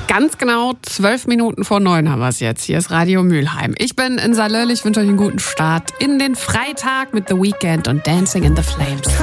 Ganz genau 12 Minuten vor 9 haben wir es jetzt. Hier ist Radio Mülheim. Ich bin in Saarlöll. Ich wünsche euch einen guten Start in den Freitag mit The Weeknd und Dancing in the Flames.